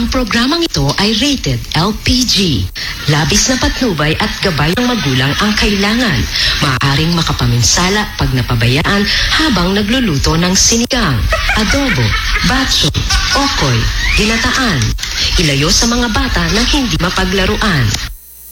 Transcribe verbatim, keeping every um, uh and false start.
Ang programang ito ay rated L P G. Labis na patnubay at gabay ng magulang ang kailangan. Maaaring makapaminsala pag napabayaan habang nagluluto ng sinigang, adobo, batso, okoy, ginataan. Ilayo sa mga bata na hindi mapaglaruan.